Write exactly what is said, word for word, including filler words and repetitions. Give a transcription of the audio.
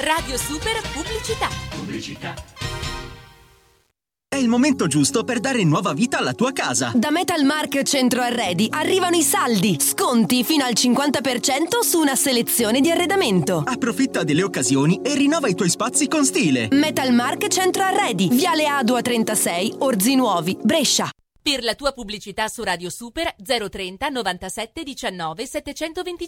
Radio Super Pubblicità. Pubblicità. È il momento giusto per dare nuova vita alla tua casa. Da Metalmark Centro Arredi arrivano i saldi, sconti fino al cinquanta per cento su una selezione di arredamento. Approfitta delle occasioni e rinnova i tuoi spazi con stile. Metalmark Centro Arredi, Viale Adua trentasei, Orzinuovi, Brescia. Per la tua pubblicità su Radio Super zero trenta novantasette diciannove settecentoventicinque.